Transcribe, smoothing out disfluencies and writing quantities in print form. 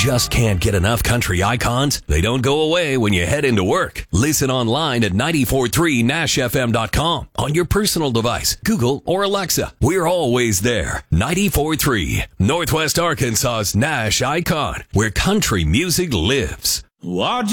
just can't get enough country icons? They don't go away when you head into work. Listen online at 943nashfm.com on your personal device, Google or Alexa. We're always there. 94.3, Northwest Arkansas's Nash icon, where country music lives. Watch